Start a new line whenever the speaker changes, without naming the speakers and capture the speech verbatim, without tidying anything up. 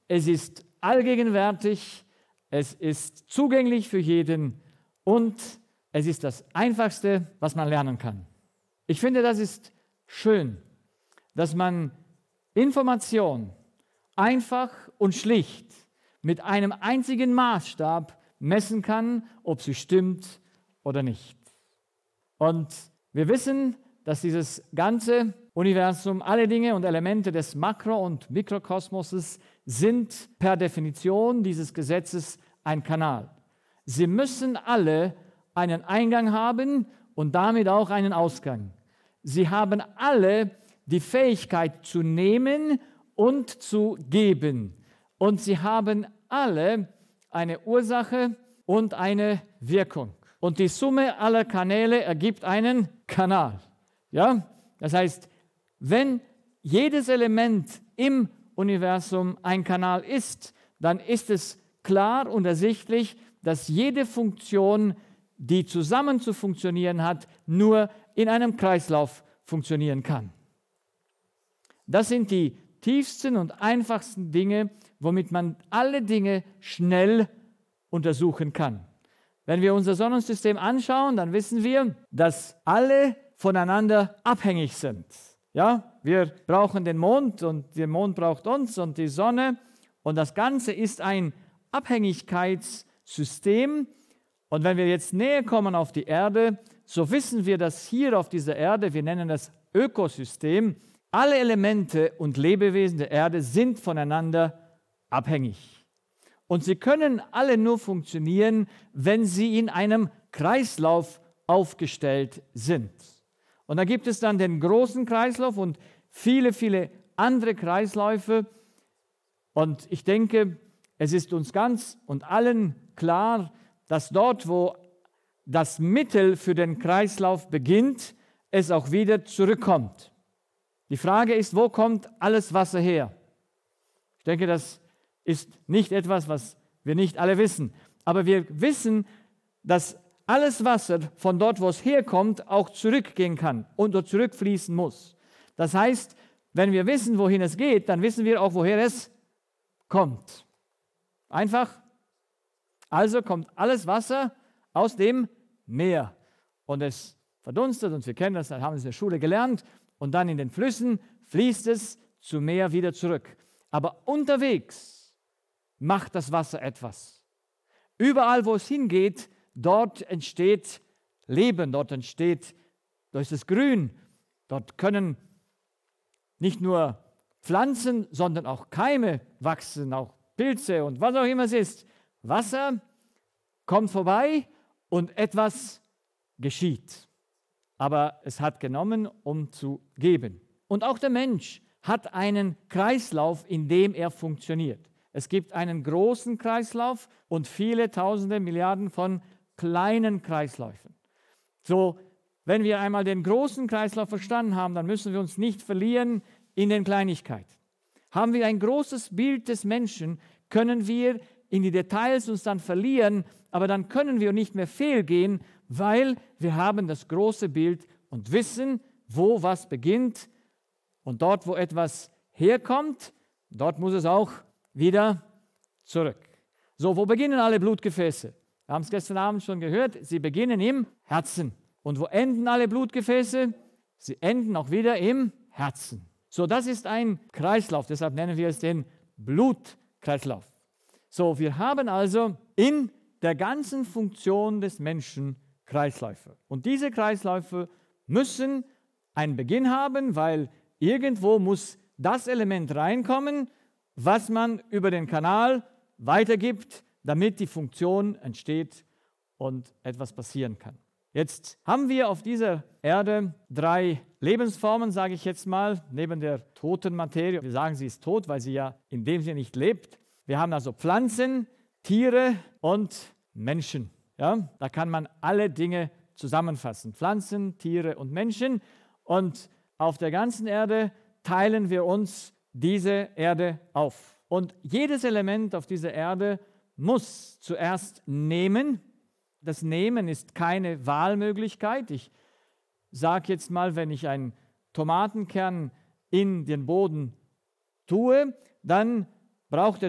es ist allgegenwärtig, es ist zugänglich für jeden und es ist das Einfachste, was man lernen kann. Ich finde, das ist schön, dass man Information einfach und schlicht mit einem einzigen Maßstab messen kann, ob sie stimmt oder nicht. Und wir wissen, dass dieses ganze Universum, alle Dinge und Elemente des Makro- und Mikrokosmoses sind per Definition dieses Gesetzes ein Kanal. Sie müssen alle einen Eingang haben und damit auch einen Ausgang. Sie haben alle die Fähigkeit zu nehmen und zu geben. Und sie haben alle eine Ursache und eine Wirkung. Und die Summe aller Kanäle ergibt einen Kanal. Ja? Das heißt, wenn jedes Element im Universum ein Kanal ist, dann ist es klar und ersichtlich, dass jede Funktion, die zusammen zu funktionieren hat, nur in einem Kreislauf funktionieren kann. Das sind die tiefsten und einfachsten Dinge, womit man alle Dinge schnell untersuchen kann. Wenn wir unser Sonnensystem anschauen, dann wissen wir, dass alle voneinander abhängig sind. Ja, wir brauchen den Mond und der Mond braucht uns und die Sonne. Und das Ganze ist ein Abhängigkeitssystem. Und wenn wir jetzt näher kommen auf die Erde, so wissen wir, dass hier auf dieser Erde, wir nennen das Ökosystem, alle Elemente und Lebewesen der Erde sind voneinander abhängig. Und sie können alle nur funktionieren, wenn sie in einem Kreislauf aufgestellt sind. Und da gibt es dann den großen Kreislauf und viele, viele andere Kreisläufe. Und ich denke, es ist uns ganz und allen klar, dass dort, wo das Mittel für den Kreislauf beginnt, es auch wieder zurückkommt. Die Frage ist, wo kommt alles Wasser her? Ich denke, das ist nicht etwas, was wir nicht alle wissen. Aber wir wissen, dass alles Wasser von dort, wo es herkommt, auch zurückgehen kann und dort zurückfließen muss. Das heißt, wenn wir wissen, wohin es geht, dann wissen wir auch, woher es kommt. Einfach. Also kommt alles Wasser aus dem Meer und es verdunstet und wir kennen das, haben wir in der Schule gelernt und dann in den Flüssen fließt es zum Meer wieder zurück. Aber unterwegs macht das Wasser etwas. Überall, wo es hingeht, dort entsteht Leben, dort entsteht, dort ist es grün, dort können nicht nur Pflanzen, sondern auch Keime wachsen, auch Pilze und was auch immer es ist. Wasser kommt vorbei und etwas geschieht. Aber es hat genommen, um zu geben. Und auch der Mensch hat einen Kreislauf, in dem er funktioniert. Es gibt einen großen Kreislauf und viele Tausende, Milliarden von kleinen Kreisläufen. So, wenn wir einmal den großen Kreislauf verstanden haben, dann müssen wir uns nicht verlieren in den Kleinigkeiten. Haben wir ein großes Bild des Menschen, können wir in die Details uns dann verlieren, aber dann können wir nicht mehr fehlgehen, weil wir haben das große Bild und wissen, wo was beginnt und dort, wo etwas herkommt, dort muss es auch wieder zurück. So, wo beginnen alle Blutgefäße? Wir haben es gestern Abend schon gehört, sie beginnen im Herzen. Und wo enden alle Blutgefäße? Sie enden auch wieder im Herzen. So, das ist ein Kreislauf, deshalb nennen wir es den Blutkreislauf. So, wir haben also in der ganzen Funktion des Menschen Kreisläufe. Und diese Kreisläufe müssen einen Beginn haben, weil irgendwo muss das Element reinkommen, was man über den Kanal weitergibt, damit die Funktion entsteht und etwas passieren kann. Jetzt haben wir auf dieser Erde drei Lebensformen, sage ich jetzt mal, neben der toten Materie. Wir sagen, sie ist tot, weil sie ja in dem Sinne nicht lebt. Wir haben also Pflanzen, Tiere und Menschen. Ja? Da kann man alle Dinge zusammenfassen. Pflanzen, Tiere und Menschen. Und auf der ganzen Erde teilen wir uns diese Erde auf. Und jedes Element auf dieser Erde muss zuerst nehmen. Das Nehmen ist keine Wahlmöglichkeit. Ich sage jetzt mal, wenn ich einen Tomatenkern in den Boden tue, dann braucht der